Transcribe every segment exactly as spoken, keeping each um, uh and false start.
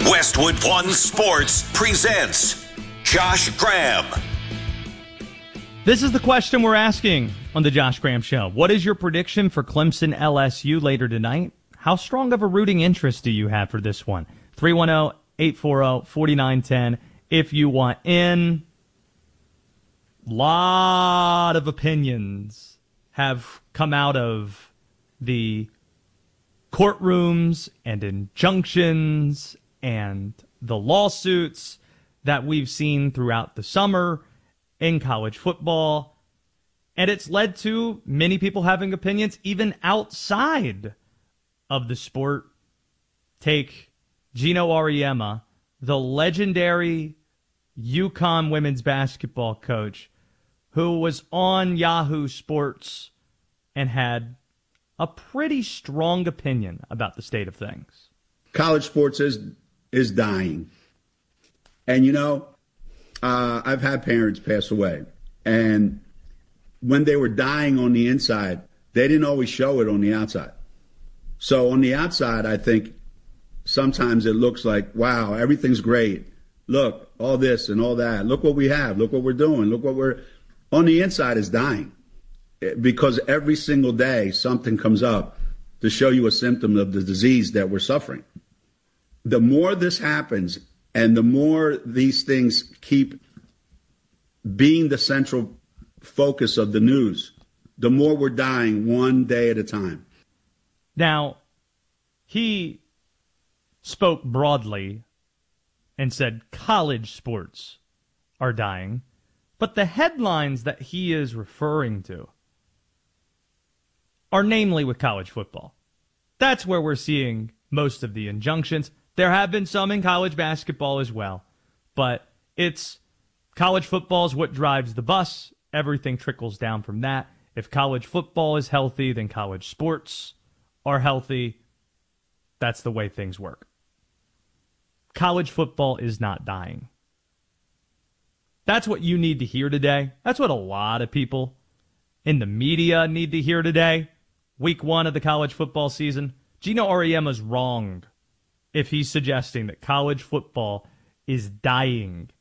Westwood One Sports presents Josh Graham. This is the question we're asking on the Josh Graham Show. What is your prediction for Clemson L S U later tonight? How strong of a rooting interest do you have for this one? three one zero, eight four zero, four nine one zero if you want in. Lot of opinions have come out of the courtrooms and injunctions and the lawsuits that we've seen throughout the summer in college football. And it's led to many people having opinions even outside of the sport. Take Gino Auriemma, the legendary UConn women's basketball coach, who was on Yahoo Sports and had a pretty strong opinion about the state of things. College sports is is dying. And, you know, uh, I've had parents pass away. And when they were dying on the inside, they didn't always show it on the outside. So on the outside, I think sometimes it looks like, wow, everything's great. Look, all this and all that. Look what we have. Look what we're doing. Look what we're... On the inside is dying. Because every single day something comes up to show you a symptom of the disease that we're suffering. The more this happens and the more these things keep being the central focus of the news, the more we're dying one day at a time. Now, he spoke broadly and said college sports are dying, but the headlines that he is referring to are namely with college football. That's where we're seeing most of the injunctions. There have been some in college basketball as well, but it's college football is what drives the bus. Everything trickles down from that. If college football is healthy, then college sports are healthy. That's the way things work. College football is not dying. That's what you need to hear today. That's what a lot of people in the media need to hear today. Week one of the college football season. Gino Auriemma's wrong if he's suggesting that college football is dying.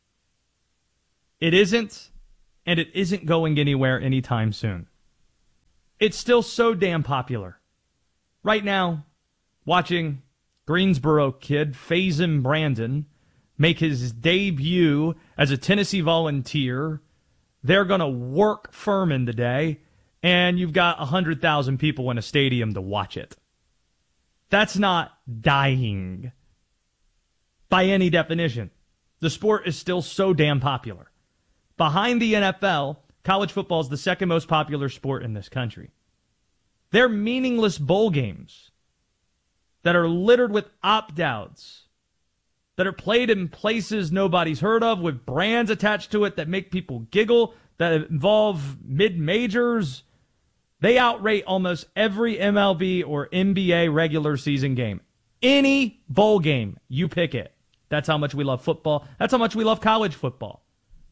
It isn't, and it isn't going anywhere anytime soon. It's still so damn popular. Right now, watching Greensboro kid Faison Brandon make his debut as a Tennessee Volunteer. They're going to work Furman today, and you've got one hundred thousand people in a stadium to watch it. That's not dying by any definition. The sport is still so damn popular. Behind the N F L, college football is the second most popular sport in this country. They're meaningless bowl games that are littered with opt-outs, that are played in places nobody's heard of, with brands attached to it that make people giggle, that involve mid-majors. They outrate almost every M L B or N B A regular season game. Any bowl game, you pick it. That's how much we love football. That's how much we love college football.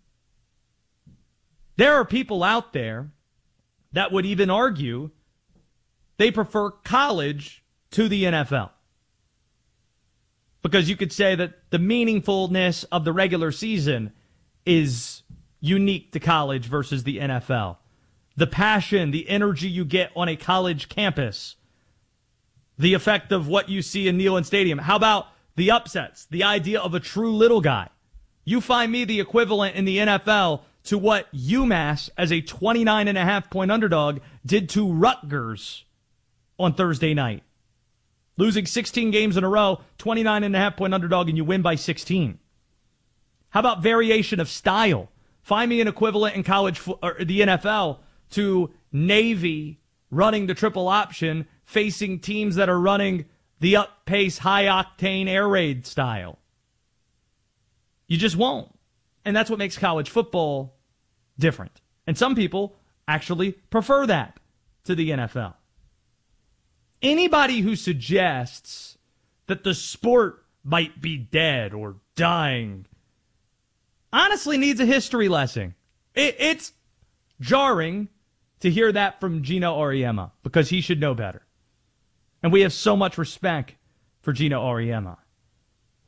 There are people out there that would even argue they prefer college to the N F L. Because you could say that the meaningfulness of the regular season is unique to college versus the N F L. The passion, the energy you get on a college campus, the effect of what you see in Neyland Stadium. How about the upsets, the idea of a true little guy? You find me the equivalent in the N F L to what UMass, as a twenty-nine and a half point underdog, did to Rutgers on Thursday night. Losing sixteen games in a row, twenty-nine and a half point underdog, and you win by sixteen. How about variation of style? Find me an equivalent in college fo- or the N F L to Navy running the triple option, facing teams that are running the up-pace, high-octane air raid style. You just won't. And that's what makes college football different. And some people actually prefer that to the N F L. Anybody who suggests that the sport might be dead or dying honestly needs a history lesson. It, it's jarring to hear that from Gino Auriemma because he should know better. And we have so much respect for Gino Auriemma.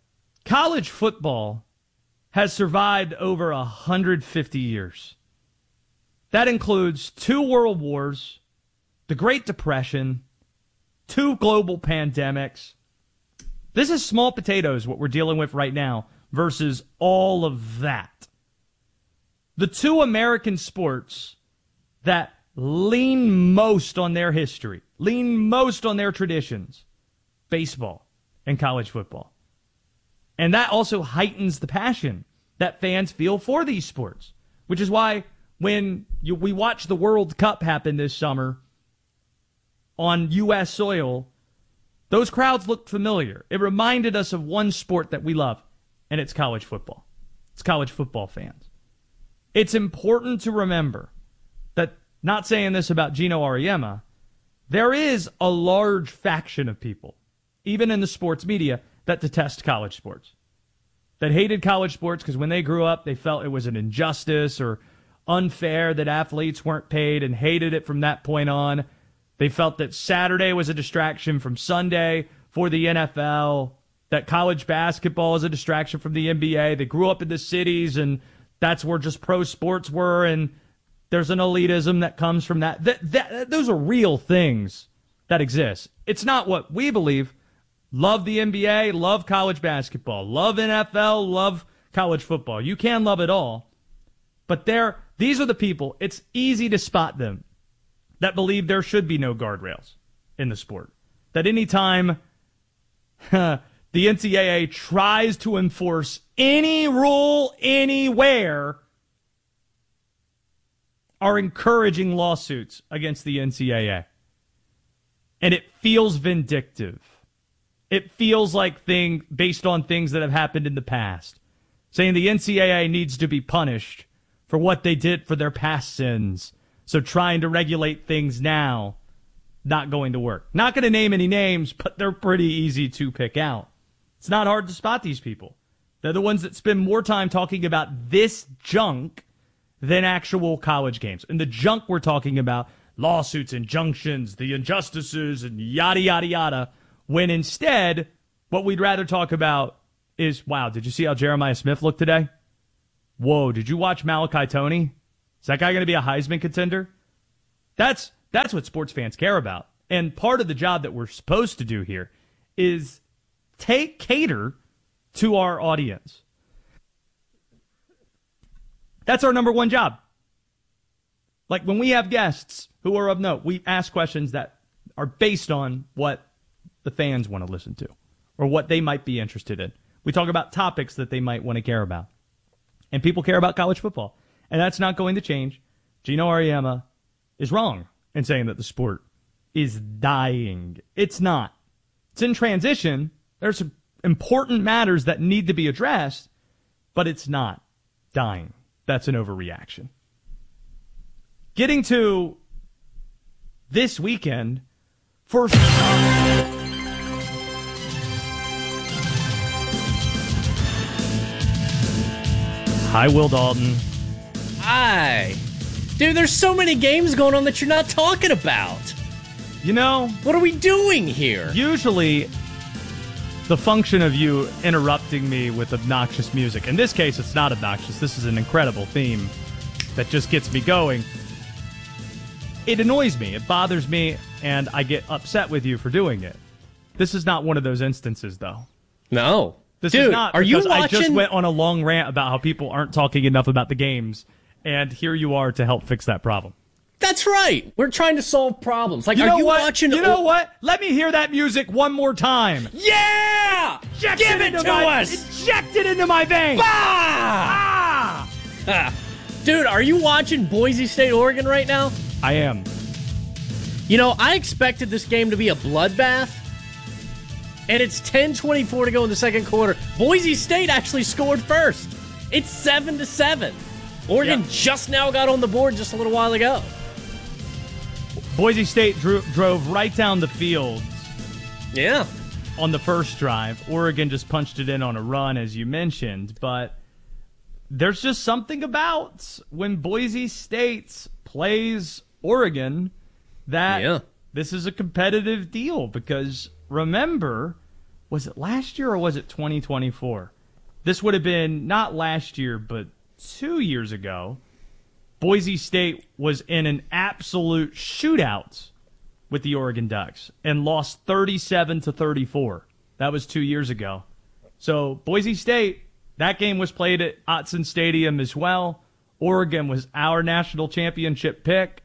college football has survived over one hundred fifty years. That includes two world wars, the Great Depression, two global pandemics. This is small potatoes, what we're dealing with right now, versus all of that. The two American sports that lean most on their history, lean most on their traditions, baseball and college football. And that also heightens the passion that fans feel for these sports, which is why when you, we watch the World Cup happen this summer on U S soil, those crowds looked familiar. It reminded us of one sport that we love, and it's college football. It's college football fans. It's important to remember that, not saying this about Gino Auriemma, there is a large faction of people, even in the sports media, that detest college sports. That hated college sports because when they grew up, they felt it was an injustice or unfair that athletes weren't paid and hated it from that point on. They felt that Saturday was a distraction from Sunday for the N F L, that college basketball is a distraction from the N B A. They grew up in the cities, and that's where just pro sports were, and there's an elitism that comes from that. That, that. Those are real things that exist. It's not what we believe. Love the N B A, love college basketball, love N F L, love college football. You can love it all. But they're, these are the people, it's easy to spot them, that believe there should be no guardrails in the sport. That any time the N C double A tries to enforce any rule anywhere, are encouraging lawsuits against the N C double A. And it feels vindictive. It feels like thing based on things that have happened in the past. Saying the N C double A needs to be punished for what they did for their past sins. So trying to regulate things now, not going to work. Not going to name any names, but they're pretty easy to pick out. It's not hard to spot these people. They're the ones that spend more time talking about this junk than actual college games. And the junk we're talking about, lawsuits, injunctions, the injustices, and yada, yada, yada, when instead, what we'd rather talk about is, wow, did you see how Jeremiah Smith looked today? Whoa, did you watch Malachi Toney? Is that guy going to be a Heisman contender? That's that's what sports fans care about. And part of the job that we're supposed to do here is take cater to our audience. That's our number one job. Like when we have guests who are of note, we ask questions that are based on what the fans want to listen to or what they might be interested in. We talk about topics that they might want to care about. And people care about college football. And that's not going to change. Gino Auriemma is wrong in saying that the sport is dying. It's not. It's in transition. There's important matters that need to be addressed, but it's not dying. That's an overreaction. Getting to this weekend, for some... Hi, Will Dalton. Hi. Dude, there's so many games going on that you're not talking about. You know... What are we doing here? Usually, the function of you interrupting me with obnoxious music. In this case, it's not obnoxious. This is an incredible theme that just gets me going. It annoys me. It bothers me, and I get upset with you for doing it. This is not one of those instances, though. No. This Dude, is not are you because watching? I just went on a long rant about how people aren't talking enough about the games, and here you are to help fix that problem. That's right. We're trying to solve problems. Like, you are know you what? watching? You know what? Let me hear that music one more time. Yeah! Inject Give it, it to my, us! Inject it into my veins! Bah! Ah! Ah. Dude, are you watching Boise State, Oregon right now? I am. You know, I expected this game to be a bloodbath, and it's ten twenty-four to go in the second quarter. Boise State actually scored first. It's seven to seven. Oregon Yep. just now got on the board just a little while ago. Boise State drew, drove right down the field Yeah. on the first drive. Oregon just punched it in on a run, as you mentioned. But there's just something about when Boise State plays Oregon that Yeah. this is a competitive deal. Because remember, was it last year or was it twenty twenty-four? this would have been not last year, but two years ago, Boise State was in an absolute shootout with the Oregon Ducks and lost thirty-seven to thirty-four. That was two years ago. So Boise State, that game was played at Autzen Stadium as well. Oregon was our national championship pick.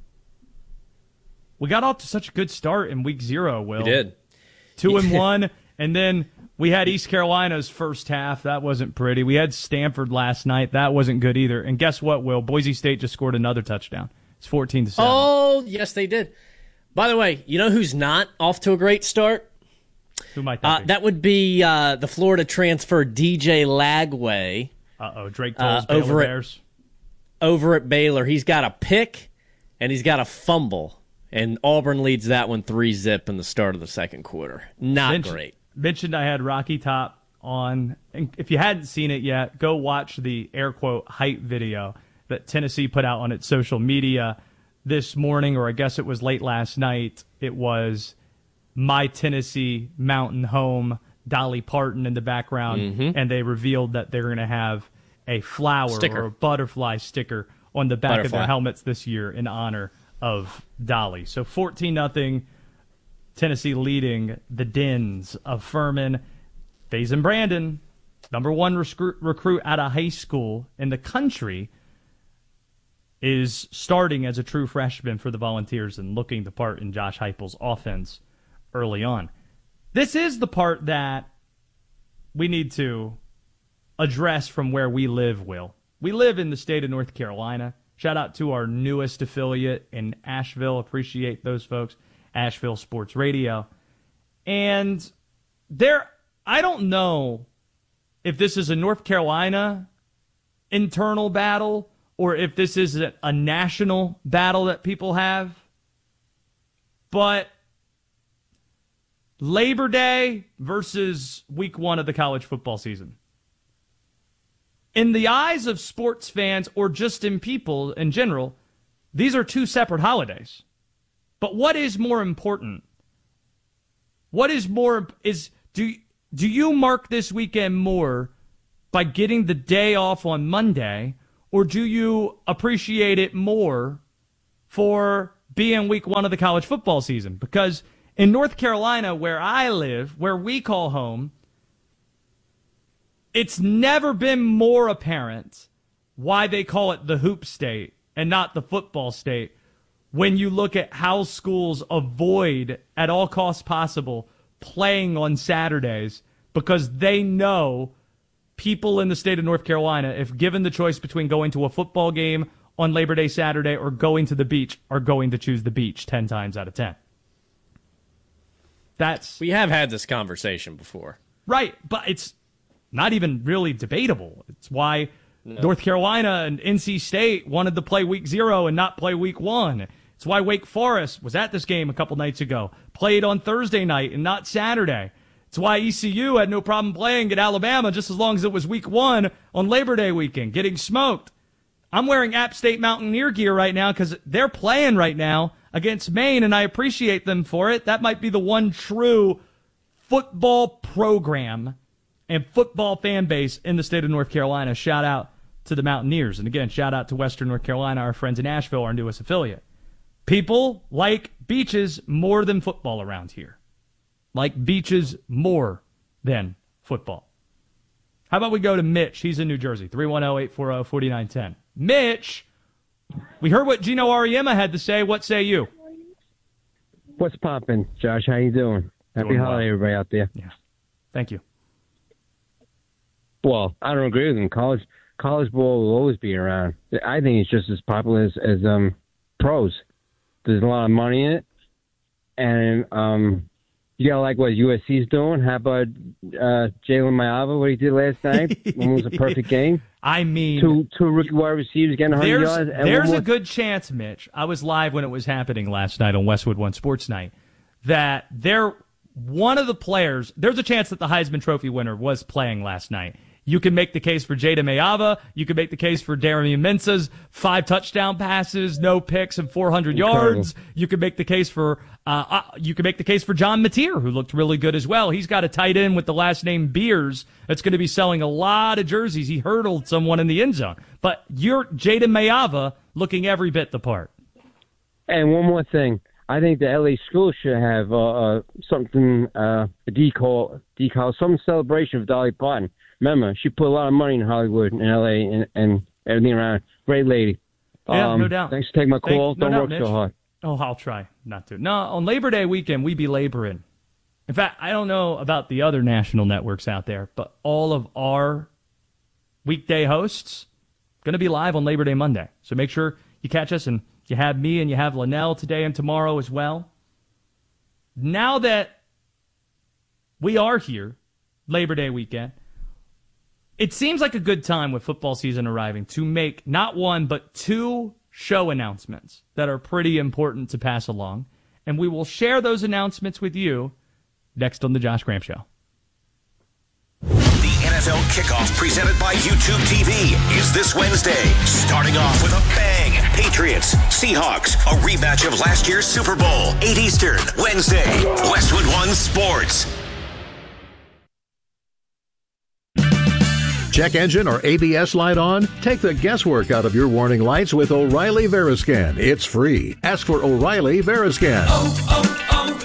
We got off to such a good start in week zero, Will. We did. Two and one, and then we had East Carolina's first half. That wasn't pretty. We had Stanford last night. That wasn't good either. And guess what, Will? Boise State just scored another touchdown. It's fourteen to seven. Oh, yes, they did. By the way, you know who's not off to a great start? Who might that uh, be? That would be uh, the Florida transfer D J Lagway. Uh-oh, Drake Toll's uh, Baylor over Bears. At, over at Baylor. He's got a pick, and he's got a fumble. And Auburn leads that one three zip in the start of the second quarter. Not Mentioned, great. Mentioned I had Rocky Top on. And if you hadn't seen it yet, go watch the air quote hype video that Tennessee put out on its social media this morning, or I guess it was late last night. It was My Tennessee Mountain Home, Dolly Parton in the background, mm-hmm. and they revealed that they're going to have a flower sticker. or a butterfly sticker on the back butterfly. of their helmets this year in honor of Dolly. So fourteen nothing, Tennessee leading the Dens of Furman. Faison Brandon, number one recruit, recruit out of high school in the country, is starting as a true freshman for the Volunteers and looking the part in Josh Heupel's offense early on. This is the part that we need to address from where we live, Will. We live in the state of North Carolina. Shout out to our newest affiliate in Asheville. Appreciate those folks. Asheville Sports Radio. And there, I don't know if this is a North Carolina internal battle or if this is a, a national battle that people have. But Labor Day versus week one of the college football season. In the eyes of sports fans or just in people in general, these are two separate holidays. But what is more important? What is more is do do you mark this weekend more by getting the day off on Monday, or do you appreciate it more for being week one of the college football season? Because in North Carolina, where I live, where we call home, it's never been more apparent why they call it the hoop state and not the football state when you look at how schools avoid, at all costs possible, playing on Saturdays because they know people in the state of North Carolina, if given the choice between going to a football game on Labor Day Saturday or going to the beach, are going to choose the beach ten times out of ten. That's We have had this conversation before. Right, but it's not even really debatable. It's why no. North Carolina and N C State wanted to play week zero and not play week one. It's why Wake Forest was at this game a couple nights ago, played on Thursday night and not Saturday. It's why E C U had no problem playing at Alabama just as long as it was week one on Labor Day weekend, getting smoked. I'm wearing App State Mountaineer gear right now because they're playing right now against Maine, and I appreciate them for it. That might be the one true football program and football fan base in the state of North Carolina. Shout out to the Mountaineers. And again, shout out to Western North Carolina, our friends in Asheville, our newest affiliate. People like beaches more than football around here. Like beaches more than football. How about we go to Mitch? He's in New Jersey. three one zero, eight four zero, four nine one zero. Mitch, we heard what Gino Auriemma had to say. What say you? What's poppin', Josh? How you doing? Happy Doing holiday, well. everybody out there. Yeah. Thank you. Well, I don't agree with him. College college ball will always be around. I think it's just as popular as, as um pros. There's a lot of money in it, and um, you gotta like what U S C's doing. How about uh, Jalen Mayava? What he did last night? When it was a perfect game. I mean, two two rookie wide receivers getting one hundred there's, yards. And there's one a good chance, Mitch. I was live when it was happening last night on Westwood One Sports Night. That they're one of the players. There's a chance that the Heisman Trophy winner was playing last night. You can make the case for Jada Mayava. You can make the case for Darian Mensah's five touchdown passes, no picks, and four hundred Incredible. yards. You can make the case for uh, uh, you can make the case for John Mateer, who looked really good as well. He's got a tight end with the last name Beers that's going to be selling a lot of jerseys. He hurdled someone in the end zone. But you're Jada Mayava looking every bit the part. And one more thing. I think the L A schools should have uh, uh, something, uh, a decal, decal, some celebration of Dolly Parton. Remember, she put a lot of money in Hollywood and L A and, and everything around. Great lady. Yeah, um, no doubt. Thanks for taking my call. Thank, no Don't doubt, work Mitch. so hard. Oh, I'll try not to. No, on Labor Day weekend, we be laboring. In fact, I don't know about the other national networks out there, but all of our weekday hosts going to be live on Labor Day Monday. So make sure you catch us, and you have me and you have Linnell today and tomorrow as well. Now that we are here, Labor Day weekend, it seems like a good time with football season arriving to make not one, but two show announcements that are pretty important to pass along. And we will share those announcements with you next on The Josh Graham Show. The N F L kickoff presented by YouTube T V is this Wednesday. Starting off with a bang. Patriots, Seahawks, a rematch of last year's Super Bowl. eight Eastern, Wednesday. Westwood One Sports. Check engine or A B S light on? Take the guesswork out of your warning lights with O'Reilly Veriscan. It's free. Ask for O'Reilly Veriscan. Oh,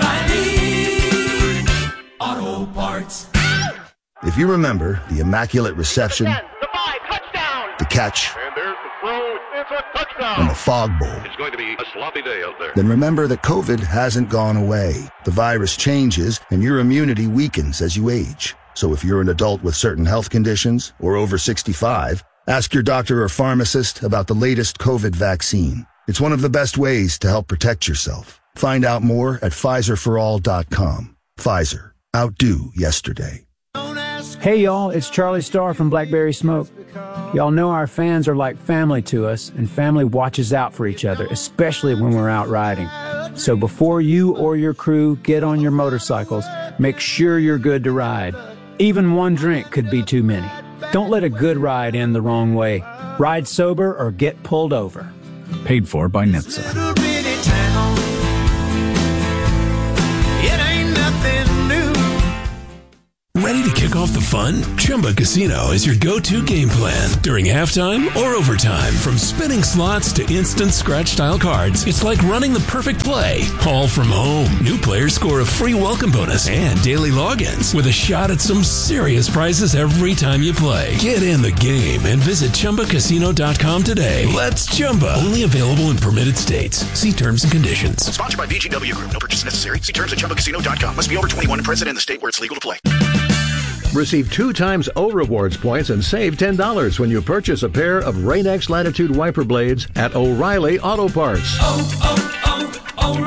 oh, oh, O'Reilly Auto Parts. If you remember the immaculate reception, the five, touchdown. the catch, And there's the throw. It's a touchdown. and the fog bowl, It's going to be a sloppy day out there. then remember that COVID hasn't gone away. The virus changes and your immunity weakens as you age. So if you're an adult with certain health conditions or over sixty-five, ask your doctor or pharmacist about the latest COVID vaccine. It's one of the best ways to help protect yourself. Find out more at Pfizer for all dot com. Pfizer. Outdo yesterday. Hey y'all, it's Charlie Starr from Blackberry Smoke. Y'all know our fans are like family to us, and family watches out for each other, especially when we're out riding. So before you or your crew get on your motorcycles, make sure you're good to ride. Even one drink could be too many. Don't let a good ride end the wrong way. Ride sober or get pulled over. Paid for by N H T S A. Ready to kick off the fun? Chumba Casino is your go-to game plan. During halftime or overtime, from spinning slots to instant scratch-style cards, it's like running the perfect play, all from home. New players score a free welcome bonus and daily logins with a shot at some serious prizes every time you play. Get in the game and visit Chumba Casino dot com today. Let's Chumba. Only available in permitted states. See terms and conditions. Sponsored by V G W Group. No purchase necessary. See terms at Chumba Casino dot com. Must be over twenty-one and present in the state where it's legal to play. Receive two times O Rewards points and save ten dollars when you purchase a pair of Rain-X Latitude wiper blades at O'Reilly Auto Parts. Oh,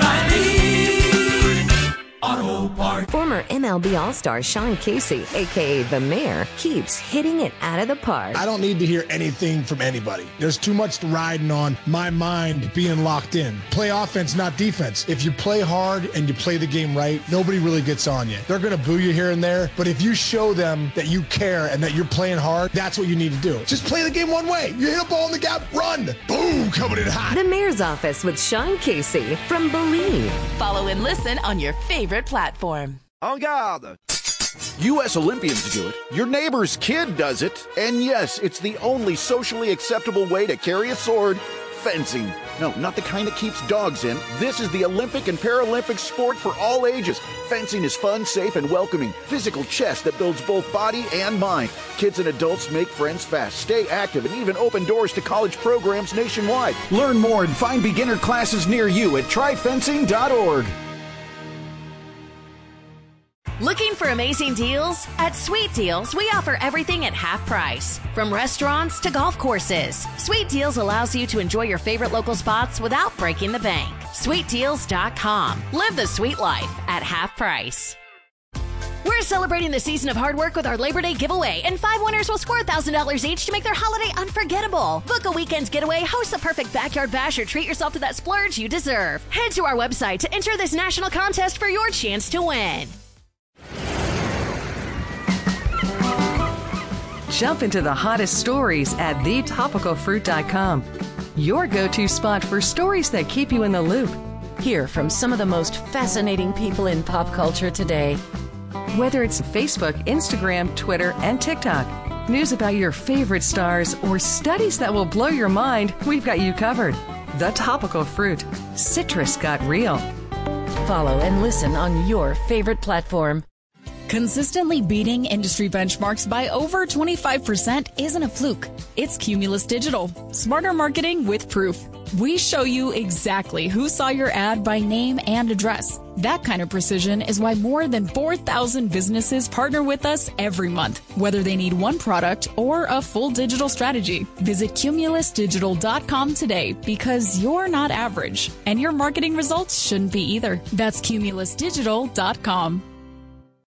oh, oh, O'Reilly Auto Parts. Former M L B All-Star Sean Casey, a k a. The Mayor, keeps hitting it out of the park. I don't need to hear anything from anybody. There's too much riding on my mind being locked in. Play offense, not defense. If you play hard and you play the game right, nobody really gets on you. They're going to boo you here and there, but if you show them that you care and that you're playing hard, that's what you need to do. Just play the game one way. You hit a ball in the gap, run. Boom, coming in hot. The Mayor's Office with Sean Casey from Believe. Follow and listen on your favorite platform. En garde! U S Olympians do it, your neighbor's kid does it, and yes, it's the only socially acceptable way to carry a sword, fencing. No, not the kind that keeps dogs in. This is the Olympic and Paralympic sport for all ages. Fencing is fun, safe, and welcoming. Physical chess that builds both body and mind. Kids and adults make friends fast, stay active, and even open doors to college programs nationwide. Learn more and find beginner classes near you at try fencing dot org. Looking for amazing deals? At Sweet Deals, we offer everything at half price. From restaurants to golf courses, Sweet Deals allows you to enjoy your favorite local spots without breaking the bank. sweet deals dot com. Live the sweet life at half price. We're celebrating the season of hard work with our Labor Day giveaway, and five winners will score one thousand dollars each to make their holiday unforgettable. Book a weekend's getaway, host the perfect backyard bash, or treat yourself to that splurge you deserve. Head to our website to enter this national contest for your chance to win. Jump into the hottest stories at the topical fruit dot com. Your go-to spot for stories that keep you in the loop. Hear from some of the most fascinating people in pop culture today. Whether it's Facebook, Instagram, Twitter, and TikTok, news about your favorite stars, or studies that will blow your mind, we've got you covered. The Topical Fruit. Citrus got real. Follow and listen on your favorite platform. Consistently beating industry benchmarks by over twenty-five percent isn't a fluke. It's Cumulus Digital. Smarter marketing with proof. We show you exactly who saw your ad by name and address. That kind of precision is why more than four thousand businesses partner with us every month, whether they need one product or a full digital strategy. Visit cumulus digital dot com today because you're not average, and your marketing results shouldn't be either. That's cumulus digital dot com.